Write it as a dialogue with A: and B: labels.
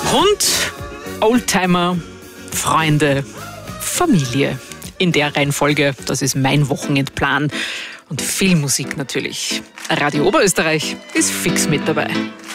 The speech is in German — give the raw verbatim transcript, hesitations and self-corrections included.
A: Hund, Oldtimer, Freunde, Familie. In der Reihenfolge, das ist mein Wochenendplan. Und viel Musik natürlich. Radio Oberösterreich ist fix mit dabei.